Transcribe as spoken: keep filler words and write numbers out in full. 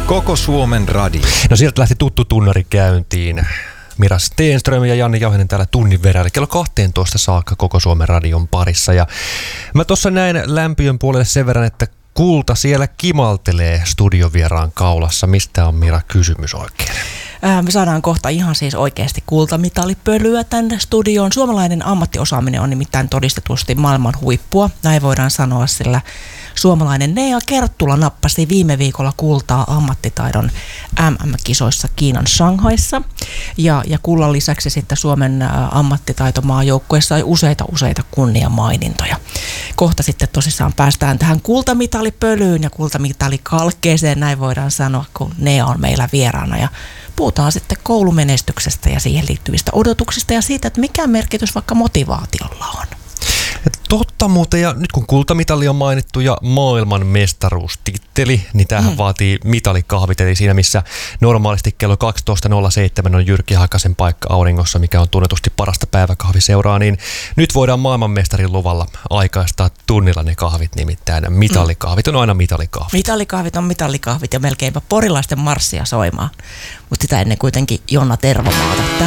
Koko Suomen radio. No sieltä lähti tuttu tunnari käyntiin. Mira Stenström ja Janne Jauhinen täällä tunnin verran, eli kello kahteentoista saakka Koko Suomen radion parissa. Ja mä tuossa näin lämpiön puolelle sen verran, että kulta siellä kimaltelee studiovieraan kaulassa. Mistä on, Mira, kysymys oikein? Me saadaan kohta ihan siis oikeasti kultamitalipölyä tänne studioon. Suomalainen ammattiosaaminen on nimittäin todistetusti maailman huippua. Näin voidaan sanoa, sillä suomalainen Nea Kerttula nappasi viime viikolla kultaa ammattitaidon M M-kisoissa Kiinan Shanghaissa. Ja, ja kullan lisäksi sitten Suomen ammattitaitomaajoukkueessa sai useita useita kunniamainintoja. Kohta sitten tosissaan päästään tähän kultamitalipölyyn ja kultamitallikalkkeeseen, näin voidaan sanoa, kun Nea on meillä vieraana. Ja puhutaan sitten koulumenestyksestä ja siihen liittyvistä odotuksista ja siitä, että mikä merkitys vaikka motivaatiolla on. Totta muuten, ja nyt kun kultamitali on mainittu ja maailman mestaruustitteli, niin tämähän mm. vaatii mitalikahvit, eli siinä missä normaalisti kello kaksitoista nolla seitsemän on Jyrki Hakasen paikka auringossa, mikä on tunnetusti parasta päiväkahviseuraa, niin nyt voidaan maailmanmestarin luvalla aikaistaa tunnilla ne kahvit, nimittäin mitalikahvit on aina mitalikahvit. Mitalikahvit on mitalikahvit ja melkeinpä porilaisten marssia soimaan, mutta sitä ennen kuitenkin Jonna Tervomaata.